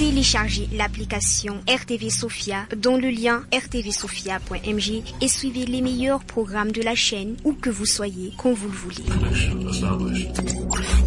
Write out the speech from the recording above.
Téléchargez l'application RTV Sophia dans le lien rtvsophia.mg et suivez les meilleurs programmes de la chaîne où que vous soyez, quand vous le voulez.